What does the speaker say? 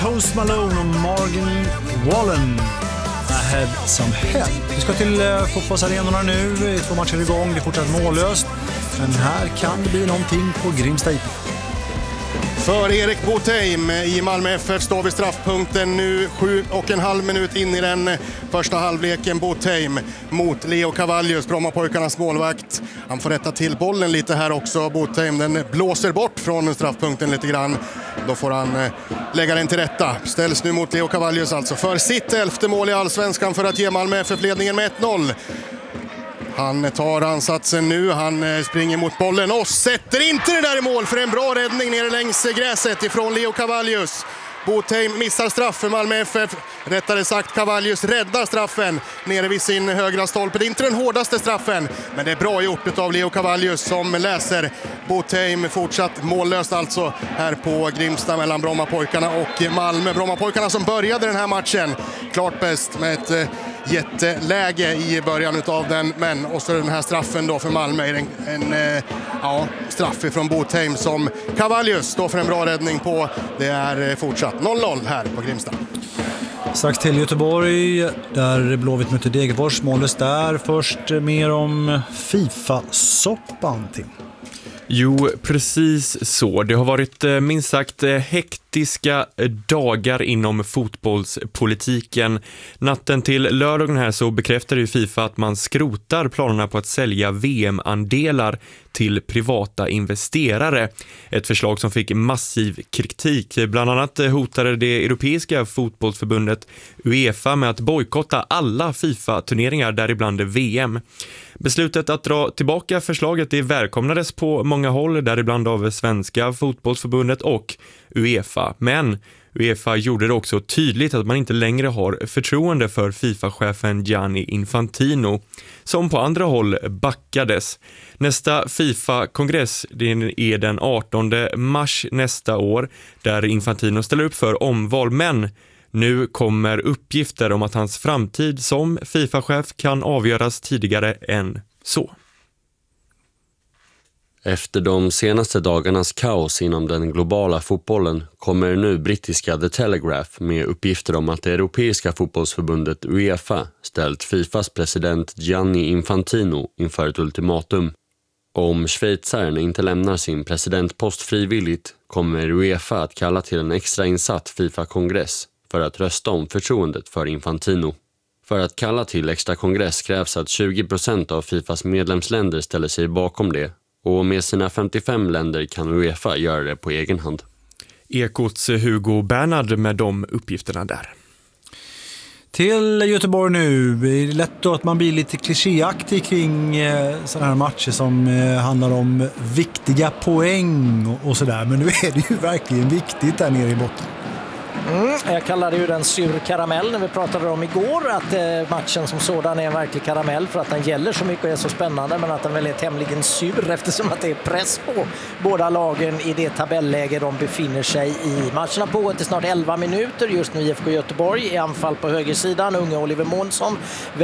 Post Malone och Morgan Wallen. I had some help. Vi ska till fotbollsarenorna nu. 2 matcher igång. Det är fortsatt mållöst. Men här kan det bli någonting på Grimsta IP. För Erik Botheim i Malmö FF står vid straffpunkten nu 7,5 minut in i den första halvleken. Botheim mot Leo Cavallius, Brommapojkarnas målvakt. Han får rätta till bollen lite här också. Botheim, den blåser bort från straffpunkten lite grann. Då får han lägga den till rätta. Ställs nu mot Leo Cavallius alltså för sitt 11:e mål i Allsvenskan för att ge Malmö FF-ledningen med 1-0. Han tar ansatsen nu, han springer mot bollen och sätter inte det där i mål för en bra räddning nere längs gräset ifrån Leo Cavallius. Botheim missar straff för Malmö FF, rättare sagt Cavallius räddar straffen nere vid sin högra stolpe. Det är inte den hårdaste straffen, men det är bra gjort av Leo Cavallius som läser. Botheim fortsatt mållöst alltså här på Grimsta mellan Brommapojkarna och Malmö. Brommapojkarna som började den här matchen klart bäst med ett jätteläge i början utav den, men och så den här straffen då för Malmö är en straff ifrån Botheim som Cavallius står för en bra räddning på. Det är fortsatt 0-0 här på Grimsta. Strax till Göteborg där Blåvitt möter Degerfors, mållöst där. Först mer om FIFA-soppan, Tim. Jo, precis så. Det har varit minst sagt hektiska dagar inom fotbollspolitiken. Natten till lördagen här så bekräftade ju FIFA att man skrotar planerna på att sälja VM-andelar till privata investerare. Ett förslag som fick massiv kritik. Bland annat hotade det europeiska fotbollsförbundet UEFA med att bojkotta alla FIFA-turneringar, däribland VM. Beslutet att dra tillbaka förslaget det välkomnades på många håll, däribland av Svenska fotbollsförbundet och UEFA. Men UEFA gjorde det också tydligt att man inte längre har förtroende för FIFA-chefen Gianni Infantino, som på andra håll backades. Nästa FIFA-kongress är den 18 mars nästa år, där Infantino ställer upp för omval, men nu kommer uppgifter om att hans framtid som FIFA-chef kan avgöras tidigare än så. Efter de senaste dagarnas kaos inom den globala fotbollen kommer nu brittiska The Telegraph med uppgifter om att det europeiska fotbollsförbundet UEFA ställt FIFAs president Gianni Infantino inför ett ultimatum. Om schweizaren inte lämnar sin presidentpost frivilligt kommer UEFA att kalla till en extra insatt FIFA-kongress för att rösta om förtroendet för Infantino. För att kalla till extra kongress krävs att 20% av FIFAs medlemsländer ställer sig bakom det, och med sina 55 länder kan UEFA göra det på egen hand. Ekots Hugo Bernhard med de uppgifterna där. Till Göteborg nu. Det är lätt då att man blir lite klichéaktig kring sådana här matcher som handlar om viktiga poäng och sådär. Men nu är det ju verkligen viktigt där nere i botten. Jag kallade ju den sur karamell när vi pratade om igår, att matchen som sådan är en verklig karamell för att den gäller så mycket och är så spännande, men att den väl är tämligen sur eftersom att det är press på båda lagen i det tabelläge de befinner sig i. Matchen har pågått i snart 11 minuter. Just nu IFK Göteborg i anfall på högersidan. Unge Oliver Månsson